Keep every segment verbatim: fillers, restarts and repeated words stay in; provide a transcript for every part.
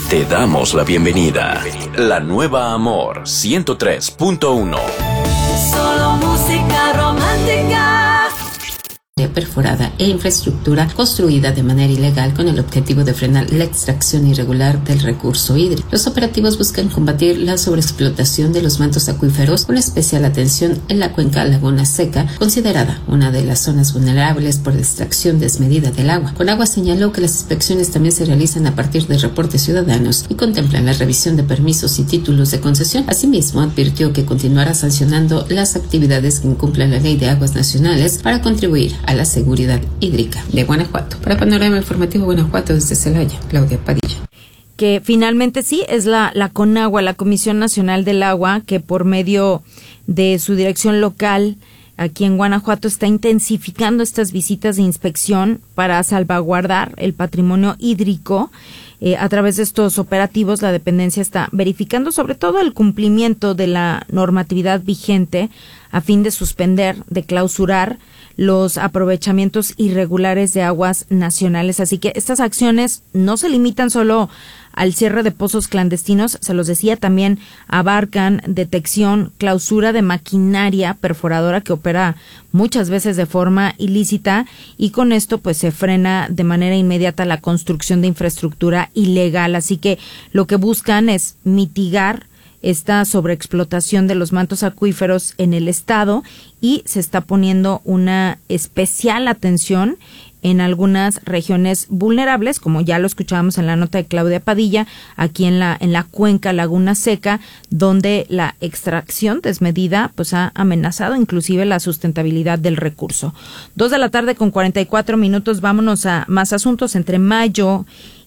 Te damos la bienvenida. La nueva Amor ciento tres punto uno. Solo música romántica. Perforada e infraestructura construida de manera ilegal con el objetivo de frenar la extracción irregular del recurso hídrico. Los operativos buscan combatir la sobreexplotación de los mantos acuíferos con especial atención en la cuenca Laguna Seca, considerada una de las zonas vulnerables por la extracción desmedida del agua. Conagua señaló que las inspecciones también se realizan a partir de reportes ciudadanos y contemplan la revisión de permisos y títulos de concesión. Asimismo, advirtió que continuará sancionando las actividades que incumplan la Ley de Aguas Nacionales para contribuir a la seguridad hídrica de Guanajuato. Para Panorama Informativo Guanajuato, desde Celaya, Claudia Padilla. Que finalmente sí es la, la CONAGUA, la Comisión Nacional del Agua, que por medio de su dirección local aquí en Guanajuato está intensificando estas visitas de inspección para salvaguardar el patrimonio hídrico. Eh, a través de estos operativos, la dependencia está verificando sobre todo el cumplimiento de la normatividad vigente a fin de suspender, de clausurar los aprovechamientos irregulares de aguas nacionales. Así que estas acciones no se limitan solo al cierre de pozos clandestinos, se los decía, también abarcan detección, clausura de maquinaria perforadora que opera muchas veces de forma ilícita, y con esto pues se frena de manera inmediata la construcción de infraestructura ilegal. Así que lo que buscan es mitigar esta sobreexplotación de los mantos acuíferos en el estado, y se está poniendo una especial atención en algunas regiones vulnerables, como ya lo escuchábamos en la nota de Claudia Padilla, aquí en la en la cuenca Laguna Seca, donde la extracción desmedida pues ha amenazado inclusive la sustentabilidad del recurso. Dos de la tarde con cuarenta y cuatro minutos, vámonos a más asuntos. Entre mayo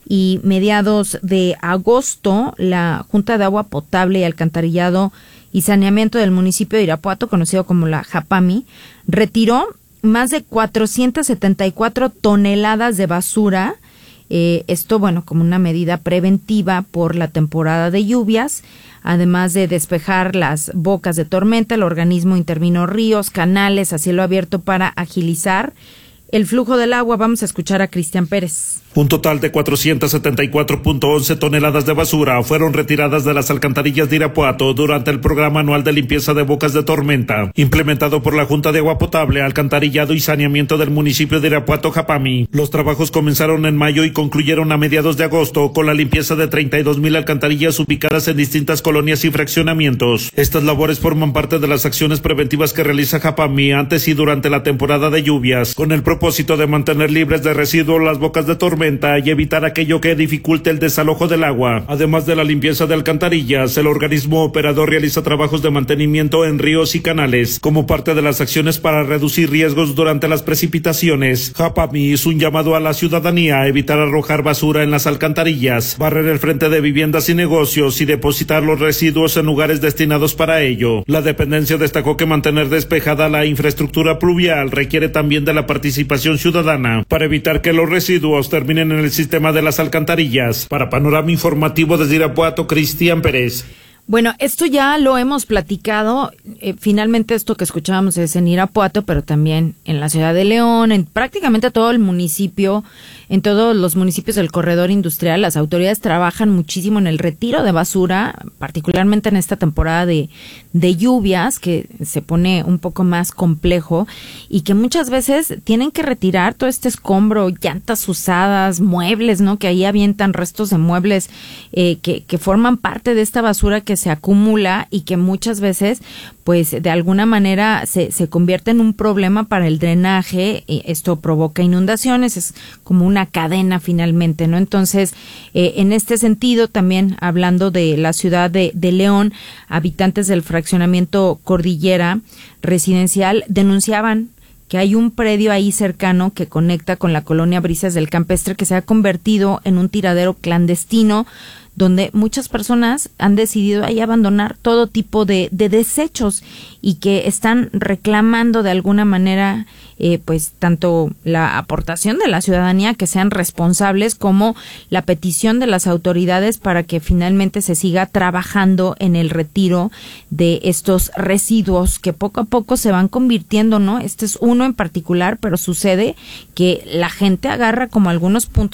y mediados de agosto, la Junta de Agua Potable y Alcantarillado y Saneamiento del municipio de Irapuato, conocido como la JAPAMI, retiró más de cuatrocientas setenta y cuatro toneladas de basura. Eh, esto, bueno, como una medida preventiva por la temporada de lluvias. Además de despejar las bocas de tormenta, el organismo intervino ríos, canales a cielo abierto para agilizar el flujo del agua. Vamos a escuchar a Cristian Pérez. Un total de cuatrocientas setenta y cuatro punto once toneladas de basura fueron retiradas de las alcantarillas de Irapuato durante el programa anual de limpieza de bocas de tormenta, implementado por la Junta de Agua Potable, Alcantarillado y Saneamiento del municipio de Irapuato, JAPAMI. Los trabajos comenzaron en mayo y concluyeron a mediados de agosto con la limpieza de treinta y dos mil alcantarillas ubicadas en distintas colonias y fraccionamientos. Estas labores forman parte de las acciones preventivas que realiza JAPAMI antes y durante la temporada de lluvias, con el propósito de mantener libres de residuos las bocas de tormenta y evitar aquello que dificulte el desalojo del agua. Además de la limpieza de alcantarillas, el organismo operador realiza trabajos de mantenimiento en ríos y canales como parte de las acciones para reducir riesgos durante las precipitaciones. JAPAMI hizo un llamado a la ciudadanía a evitar arrojar basura en las alcantarillas, barrer el frente de viviendas y negocios y depositar los residuos en lugares destinados para ello. La dependencia destacó que mantener despejada la infraestructura pluvial requiere también de la participación ciudadana para evitar que los residuos terminen en el sistema de las alcantarillas. Para Panorama Informativo desde Irapuato, Cristian Pérez. Bueno, esto ya lo hemos platicado. Eh, finalmente esto que escuchábamos es en Irapuato, pero también en la ciudad de León, en prácticamente todo el municipio, en todos los municipios del corredor industrial. Las autoridades trabajan muchísimo en el retiro de basura, particularmente en esta temporada de, de lluvias, que se pone un poco más complejo y que muchas veces tienen que retirar todo este escombro, llantas usadas, muebles, ¿no? Que ahí avientan restos de muebles eh, que, que forman parte de esta basura que se acumula y que muchas veces pues de alguna manera se, se convierte en un problema para el drenaje, y esto provoca inundaciones, es como una cadena finalmente, ¿no? Entonces, eh, en este sentido, también hablando de la ciudad de, de León, habitantes del fraccionamiento Cordillera Residencial denunciaban que hay un predio ahí cercano que conecta con la colonia Brisas del Campestre que se ha convertido en un tiradero clandestino, donde muchas personas han decidido ahí abandonar todo tipo de, de desechos y que están reclamando de alguna manera eh, pues tanto la aportación de la ciudadanía, que sean responsables, como la petición de las autoridades para que finalmente se siga trabajando en el retiro de estos residuos que poco a poco se van convirtiendo, ¿no? Este es uno en particular, pero sucede que la gente agarra como algunos puntos